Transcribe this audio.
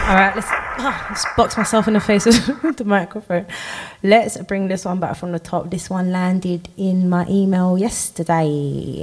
All right, let's box myself in the face with the microphone. Let's bring this one back from the top. This one landed in my email yesterday.